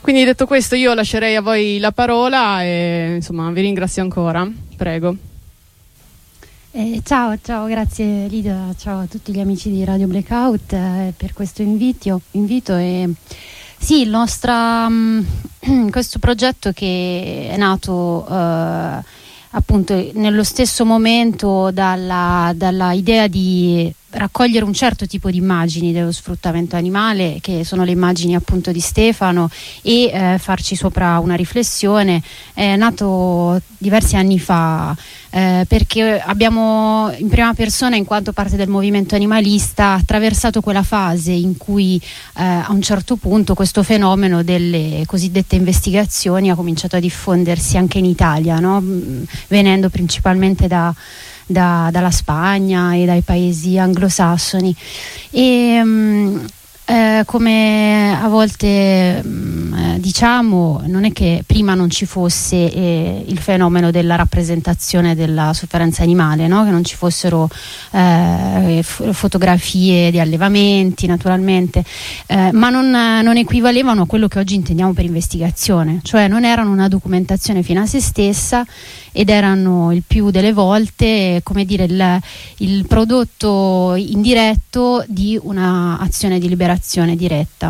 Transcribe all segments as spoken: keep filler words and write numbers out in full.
Quindi detto questo io lascerei a voi la parola e insomma vi ringrazio ancora, prego. Eh, ciao, ciao, grazie Lidia, ciao a tutti gli amici di Radio Blackout eh, per questo invito, invito e sì, il nostro um, questo progetto che è nato uh, appunto nello stesso momento dalla, dalla idea di raccogliere un certo tipo di immagini dello sfruttamento animale, che sono le immagini appunto di Stefano, e eh, farci sopra una riflessione. È nato diversi anni fa eh, perché abbiamo in prima persona, in quanto parte del movimento animalista, attraversato quella fase in cui eh, a un certo punto questo fenomeno delle cosiddette investigazioni ha cominciato a diffondersi anche in Italia, no? Venendo principalmente da Da, dalla Spagna e dai paesi anglosassoni e um, eh, come a volte um, diciamo, non è che prima non ci fosse eh, il fenomeno della rappresentazione della sofferenza animale, no? Che non ci fossero eh, f- fotografie di allevamenti naturalmente, eh, ma non, non equivalevano a quello che oggi intendiamo per investigazione, cioè non erano una documentazione fine a se stessa ed erano il più delle volte, come dire, il, il prodotto indiretto di una azione di liberazione diretta.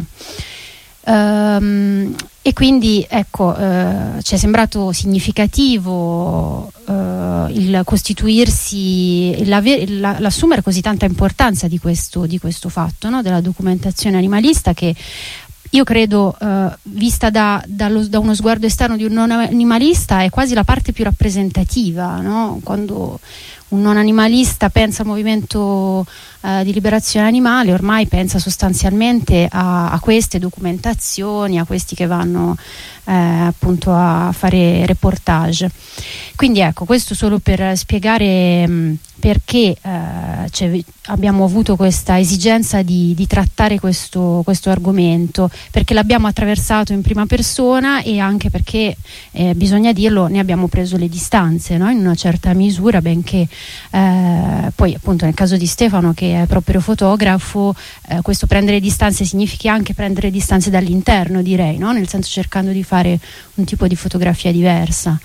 Um, e quindi ecco, uh, ci è sembrato significativo uh, il costituirsi, la, l'assumere così tanta importanza di questo, di questo fatto, no? Della documentazione animalista, che io credo, uh, vista da, dallo, da uno sguardo esterno di un non animalista, è quasi la parte più rappresentativa, no? Quando un non animalista pensa al movimento uh, di liberazione animale, ormai pensa sostanzialmente a, a queste documentazioni, a questi che vanno eh, appunto a fare reportage. Quindi ecco, questo solo per spiegare mh, perché eh, cioè, abbiamo avuto questa esigenza di, di trattare questo, questo argomento, perché l'abbiamo attraversato in prima persona e anche perché, eh, bisogna dirlo, ne abbiamo preso le distanze, no? In una certa misura, benché eh, poi appunto nel caso di Stefano, che è proprio fotografo, eh, questo prendere distanze significa anche prendere distanze dall'interno, direi, no? Nel senso cercando di fare un tipo di fotografia diversa.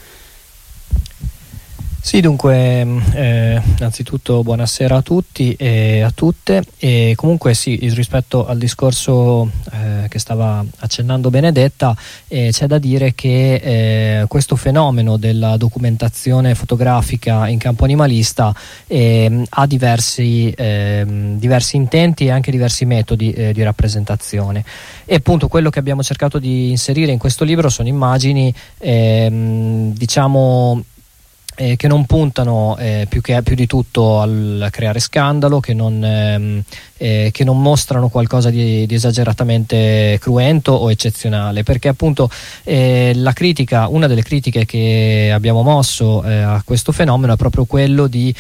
Sì, dunque, eh, innanzitutto buonasera a tutti e a tutte. E comunque sì, rispetto al discorso eh, che stava accennando Benedetta, eh, c'è da dire che eh, questo fenomeno della documentazione fotografica in campo animalista eh, ha diversi, eh, diversi intenti e anche diversi metodi eh, di rappresentazione. E appunto quello che abbiamo cercato di inserire in questo libro sono immagini eh, diciamo Eh, che non puntano eh, più, che, più di tutto al creare scandalo, che non, ehm, eh, che non mostrano qualcosa di, di esageratamente cruento o eccezionale, perché appunto eh, la critica, una delle critiche che abbiamo mosso eh, a questo fenomeno è proprio quello di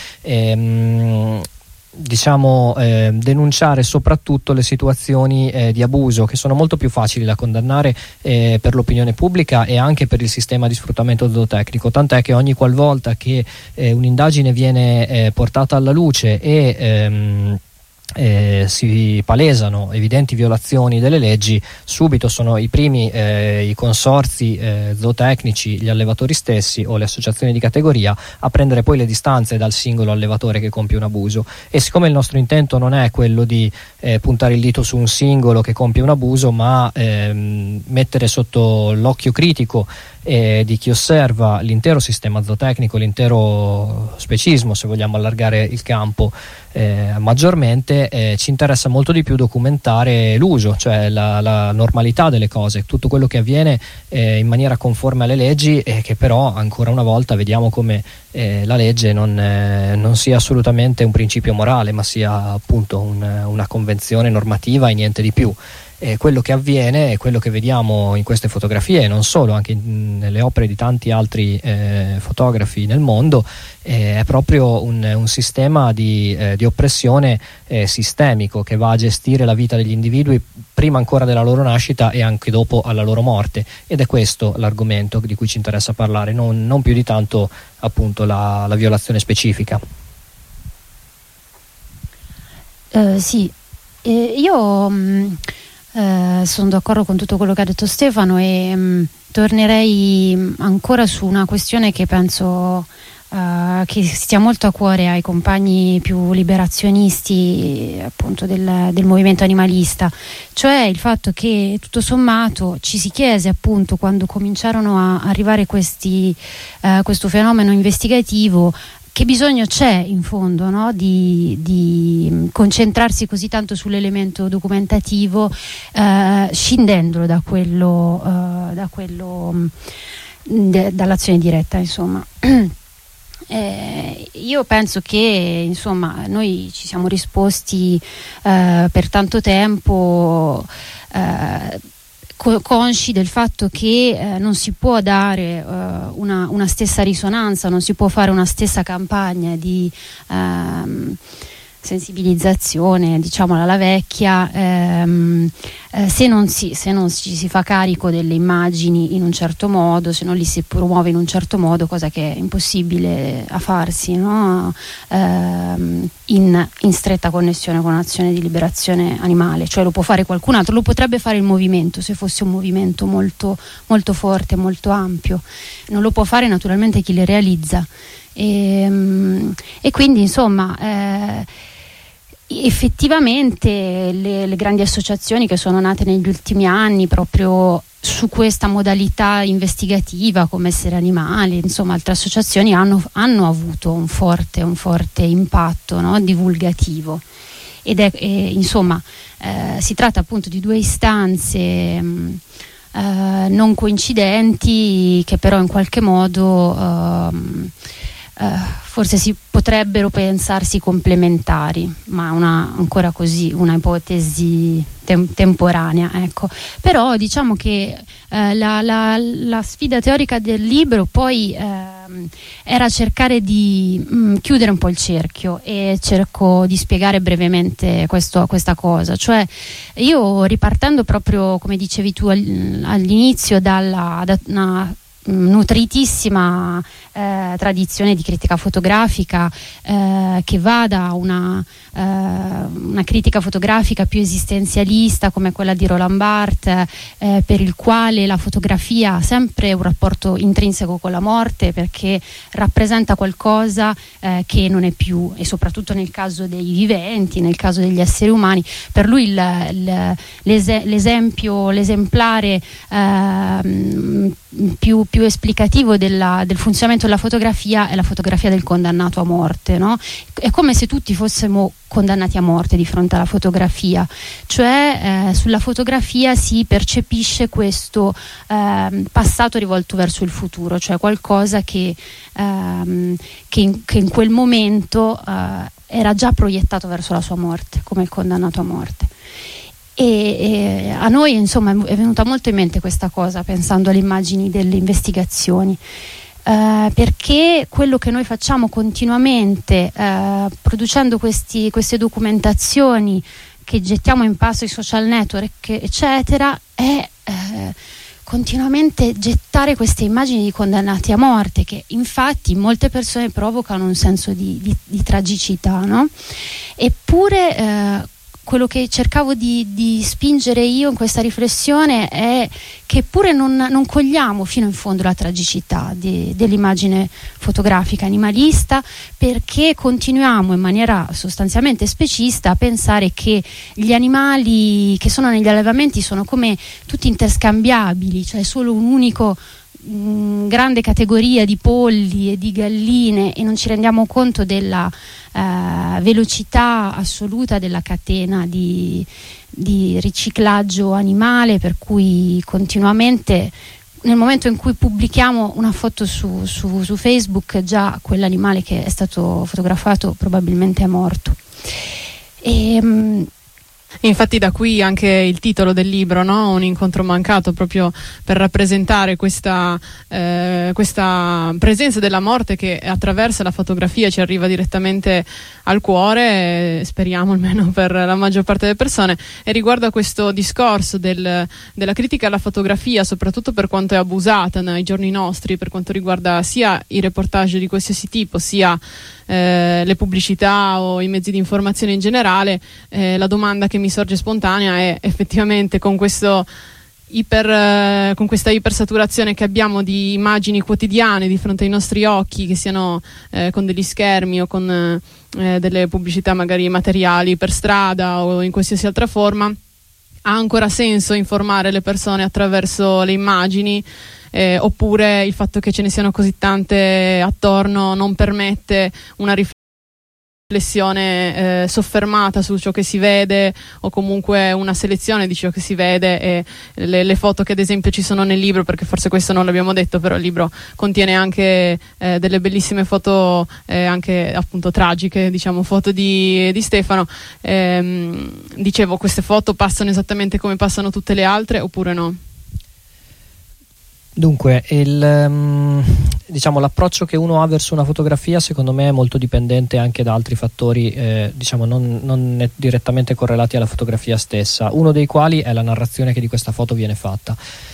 ehm, diciamo eh, denunciare soprattutto le situazioni eh, di abuso, che sono molto più facili da condannare eh, per l'opinione pubblica e anche per il sistema di sfruttamento zootecnico, tant'è che ogni qualvolta che eh, un'indagine viene eh, portata alla luce e ehm, Eh, si palesano evidenti violazioni delle leggi, subito sono i primi eh, i consorzi eh, zootecnici, gli allevatori stessi o le associazioni di categoria a prendere poi le distanze dal singolo allevatore che compie un abuso. E siccome il nostro intento non è quello di eh, puntare il dito su un singolo che compie un abuso, ma ehm, mettere sotto l'occhio critico eh, di chi osserva l'intero sistema zootecnico, l'intero specismo, se vogliamo allargare il campo eh, maggiormente, eh, ci interessa molto di più documentare l'uso, cioè la, la normalità delle cose, tutto quello che avviene eh, in maniera conforme alle leggi, e che però ancora una volta vediamo come eh, la legge non, eh, non sia assolutamente un principio morale, ma sia appunto un, una convenzione normativa e niente di più. E quello che avviene, e quello che vediamo in queste fotografie, e non solo, anche in, nelle opere di tanti altri eh, fotografi nel mondo, eh, è proprio un, un sistema di, eh, di oppressione eh, sistemico, che va a gestire la vita degli individui prima ancora della loro nascita e anche dopo alla loro morte, ed è questo l'argomento di cui ci interessa parlare, non, non più di tanto appunto la, la violazione specifica. Uh, sì, eh, io mh... Eh, sono d'accordo con tutto quello che ha detto Stefano e mh, tornerei ancora su una questione che penso Uh, che stia molto a cuore ai compagni più liberazionisti appunto del, del movimento animalista, cioè il fatto che tutto sommato ci si chiese appunto quando cominciarono a arrivare questi, uh, questo fenomeno investigativo, che bisogno c'è in fondo, no? di, di concentrarsi così tanto sull'elemento documentativo, uh, scindendolo da quello, uh, da quello de, dall'azione diretta, insomma. Eh, io penso che insomma noi ci siamo risposti eh, per tanto tempo eh, co- consci del fatto che eh, non si può dare eh, una, una stessa risonanza, non si può fare una stessa campagna di ehm, sensibilizzazione, diciamola alla vecchia, ehm, eh, se, non si, se non ci si fa carico delle immagini in un certo modo, se non li si promuove in un certo modo, cosa che è impossibile a farsi, no? ehm, in, in stretta connessione con un'azione di liberazione animale, cioè lo può fare qualcun altro, lo potrebbe fare il movimento se fosse un movimento molto, molto forte, molto ampio, non lo può fare naturalmente chi le realizza. E, e quindi insomma eh, effettivamente le, le grandi associazioni che sono nate negli ultimi anni proprio su questa modalità investigativa come Essere Animali, insomma altre associazioni hanno, hanno avuto un forte, un forte impatto, no? divulgativo ed è e, insomma eh, si tratta appunto di due istanze mh, eh, non coincidenti che però in qualche modo eh, Uh, forse si potrebbero pensarsi complementari, ma una, ancora così una ipotesi tem- temporanea, ecco. Però diciamo che uh, la, la, la sfida teorica del libro poi uh, era cercare di mh, chiudere un po' il cerchio, e cerco di spiegare brevemente questo, questa cosa, cioè io ripartendo proprio come dicevi tu all- all'inizio dalla da una nutritissima eh, tradizione di critica fotografica eh, che va da una, eh, una critica fotografica più esistenzialista come quella di Roland Barthes, eh, per il quale la fotografia ha sempre un rapporto intrinseco con la morte perché rappresenta qualcosa eh, che non è più, e soprattutto nel caso dei viventi, nel caso degli esseri umani, per lui il, il, l'es- l'esempio, l'esemplare eh, più, più esplicativo della, del funzionamento della fotografia è la fotografia del condannato a morte, no? È come se tutti fossimo condannati a morte di fronte alla fotografia, cioè eh, sulla fotografia si percepisce questo eh, passato rivolto verso il futuro, cioè qualcosa che, ehm, che, in, che in quel momento eh, era già proiettato verso la sua morte, come il condannato a morte. E, e a noi insomma è venuta molto in mente questa cosa pensando alle immagini delle investigazioni, eh, perché quello che noi facciamo continuamente eh, producendo questi, queste documentazioni che gettiamo in passo ai social network eccetera è eh, continuamente gettare queste immagini di condannati a morte che infatti in molte persone provocano un senso di, di, di tragicità, no? Eppure eh, quello che cercavo di, di spingere io in questa riflessione è che pure non, non cogliamo fino in fondo la tragicità di, dell'immagine fotografica animalista, perché continuiamo in maniera sostanzialmente specista a pensare che gli animali che sono negli allevamenti sono come tutti interscambiabili, cioè solo un unico mh, grande categoria di polli e di galline, e non ci rendiamo conto della Uh, velocità assoluta della catena di, di riciclaggio animale, per cui continuamente nel momento in cui pubblichiamo una foto su, su, su Facebook già quell'animale che è stato fotografato probabilmente è morto. E, um, Infatti da qui anche il titolo del libro, no? Un incontro mancato, proprio per rappresentare questa, eh, questa presenza della morte che attraverso la fotografia ci arriva direttamente al cuore, eh, speriamo almeno per la maggior parte delle persone. E riguardo a questo discorso del, della critica alla fotografia, soprattutto per quanto è abusata nei giorni nostri, per quanto riguarda sia i reportage di qualsiasi tipo, sia eh, le pubblicità o i mezzi di informazione in generale, eh, la domanda che mi sorge spontanea è effettivamente con questo Iper, eh, con questa ipersaturazione che abbiamo di immagini quotidiane di fronte ai nostri occhi, che siano eh, con degli schermi o con eh, delle pubblicità magari materiali per strada o in qualsiasi altra forma, ha ancora senso informare le persone attraverso le immagini, eh, oppure il fatto che ce ne siano così tante attorno non permette una riflessione riflessione eh, soffermata su ciò che si vede, o comunque una selezione di ciò che si vede, e le, le foto che ad esempio ci sono nel libro, perché forse questo non l'abbiamo detto, però il libro contiene anche eh, delle bellissime foto eh, anche appunto tragiche, diciamo foto di, di Stefano. Ehm, dicevo, queste foto passano esattamente come passano tutte le altre oppure no? Dunque, il, um, diciamo, l'approccio che uno ha verso una fotografia secondo me è molto dipendente anche da altri fattori, eh, diciamo non, non direttamente correlati alla fotografia stessa, uno dei quali è la narrazione che di questa foto viene fatta.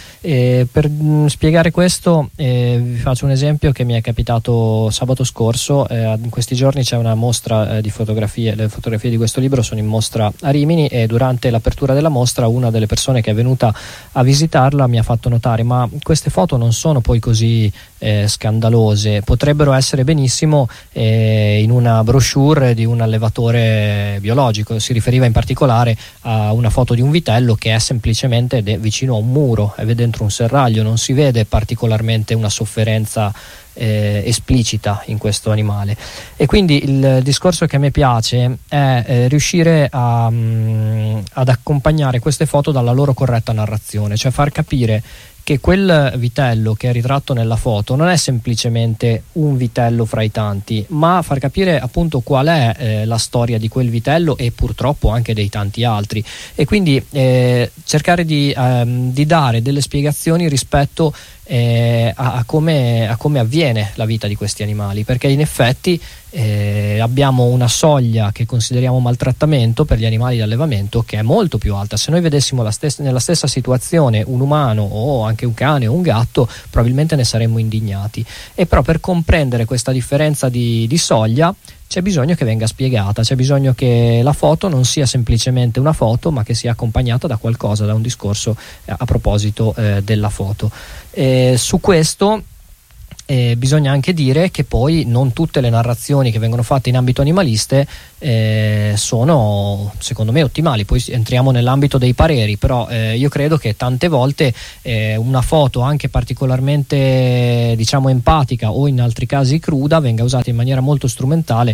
E per mh, spiegare questo eh, vi faccio un esempio che mi è capitato sabato scorso. Eh, in questi giorni c'è una mostra eh, di fotografie, le fotografie di questo libro sono in mostra a Rimini, e durante l'apertura della mostra una delle persone che è venuta a visitarla mi ha fatto notare: ma queste foto non sono poi così eh, scandalose, potrebbero essere benissimo eh, in una brochure di un allevatore biologico. Si riferiva in particolare a una foto di un vitello che è semplicemente de- vicino a un muro, è dentro un serraglio, non si vede particolarmente una sofferenza eh, esplicita in questo animale. E quindi il discorso che a me piace è eh, riuscire a, mh, ad accompagnare queste foto dalla loro corretta narrazione, cioè far capire che quel vitello che è ritratto nella foto non è semplicemente un vitello fra i tanti, ma far capire appunto qual è eh, la storia di quel vitello e purtroppo anche dei tanti altri, e quindi eh, cercare di, ehm, di dare delle spiegazioni rispetto eh, a, a, come, a come avviene la vita di questi animali, perché in effetti eh, abbiamo una soglia che consideriamo maltrattamento per gli animali di allevamento che è molto più alta. Se noi vedessimo la stessa, nella stessa situazione un umano o anche un cane o un gatto, probabilmente ne saremmo indignati. E però per comprendere questa differenza di, di soglia c'è bisogno che venga spiegata, c'è bisogno che la foto non sia semplicemente una foto, ma che sia accompagnata da qualcosa, da un discorso eh, a proposito eh, della foto. E su questo Eh, bisogna anche dire che poi non tutte le narrazioni che vengono fatte in ambito animaliste eh, sono secondo me ottimali. Poi entriamo nell'ambito dei pareri, però eh, io credo che tante volte eh, una foto anche particolarmente diciamo empatica o in altri casi cruda venga usata in maniera molto strumentale,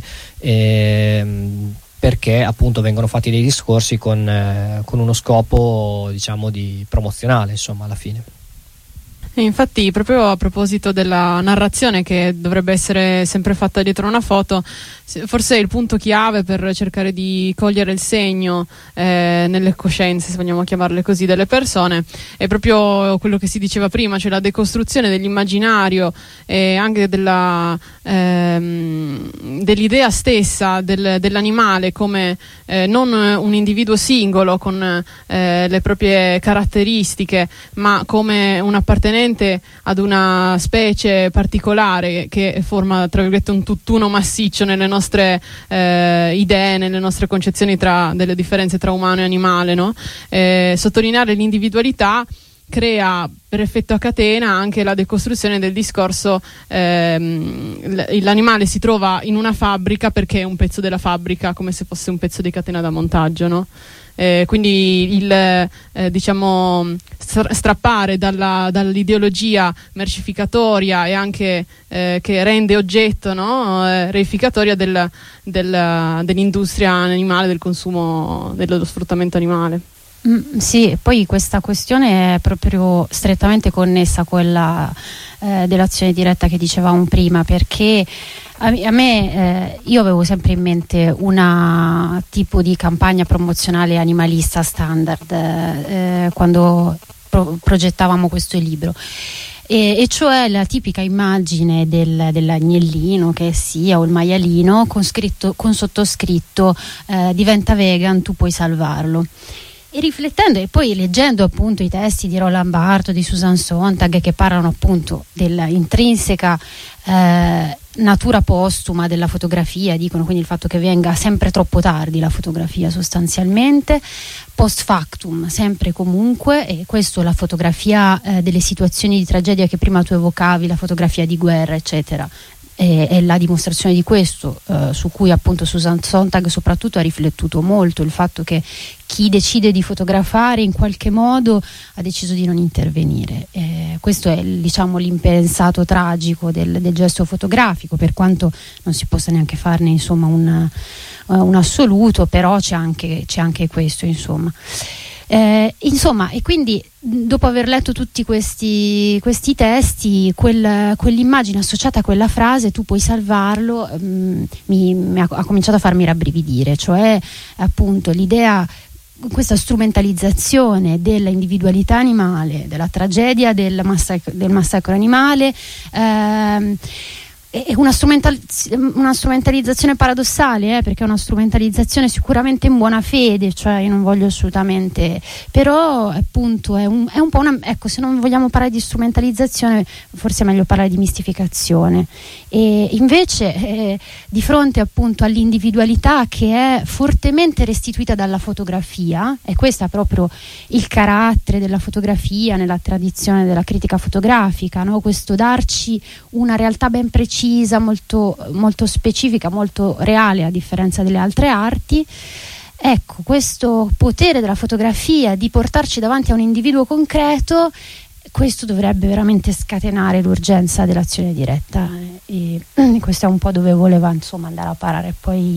eh, perché appunto vengono fatti dei discorsi con, eh, con uno scopo diciamo di promozionale, insomma, alla fine. E infatti, proprio a proposito della narrazione che dovrebbe essere sempre fatta dietro una foto, forse il punto chiave per cercare di cogliere il segno eh, nelle coscienze, se vogliamo chiamarle così, delle persone, è proprio quello che si diceva prima, cioè la decostruzione dell'immaginario e anche della, ehm, dell'idea stessa del, dell'animale come eh, non un individuo singolo con eh, le proprie caratteristiche, ma come un'appartenenza ad una specie particolare che forma tra virgolette un tutt'uno massiccio nelle nostre eh, idee, nelle nostre concezioni tra delle differenze tra umano e animale, no? Eh, sottolineare l'individualità crea per effetto a catena anche la decostruzione del discorso ehm, l'animale si trova in una fabbrica perché è un pezzo della fabbrica, come se fosse un pezzo di catena da montaggio, no? Eh, quindi il eh, diciamo strappare dalla, dall'ideologia mercificatoria e anche eh, che rende oggetto, no? eh, reificatoria del, del, dell'industria animale, del consumo, dello sfruttamento animale. Mm, sì, poi questa questione è proprio strettamente connessa a quella eh, dell'azione diretta che dicevamo prima, perché a, a me eh, io avevo sempre in mente una tipo di campagna promozionale animalista standard eh, quando pro- progettavamo questo libro. E, e cioè la tipica immagine del, dell'agnellino che sia o il maialino con, scritto, con sottoscritto eh, diventa vegan, tu puoi salvarlo. E riflettendo e poi leggendo appunto i testi di Roland Barthes, di Susan Sontag, che parlano appunto della intrinseca eh, natura postuma della fotografia, dicono, quindi il fatto che venga sempre troppo tardi la fotografia sostanzialmente, post factum sempre comunque, e questo la fotografia eh, delle situazioni di tragedia che prima tu evocavi, la fotografia di guerra eccetera, è, è la dimostrazione di questo, eh, su cui appunto Susan Sontag soprattutto ha riflettuto molto, il fatto che chi decide di fotografare in qualche modo ha deciso di non intervenire. Eh, questo è, diciamo, l'impensato tragico del, del gesto fotografico, per quanto non si possa neanche farne insomma un, uh, un assoluto, però c'è anche, c'è anche questo insomma. Eh, insomma, e quindi dopo aver letto tutti questi, questi testi, quel, quell'immagine associata a quella frase, tu puoi salvarlo, mh, mi, mi ha, ha cominciato a farmi rabbrividire, cioè appunto l'idea, questa strumentalizzazione della individualità animale, della tragedia del massacro, del massacro animale, ehm, è una, strumental, una strumentalizzazione paradossale, eh, perché è una strumentalizzazione sicuramente in buona fede, cioè io non voglio assolutamente, però appunto è un, è un po' una, ecco, se non vogliamo parlare di strumentalizzazione forse è meglio parlare di mistificazione, e invece eh, di fronte appunto all'individualità che è fortemente restituita dalla fotografia, e questo è proprio il carattere della fotografia nella tradizione della critica fotografica, no? Questo darci una realtà ben precisa, molto, molto specifica, molto reale a differenza delle altre arti. Ecco, questo potere della fotografia di portarci davanti a un individuo concreto, questo dovrebbe veramente scatenare l'urgenza dell'azione diretta, e questo è un po' dove voleva insomma andare a parare poi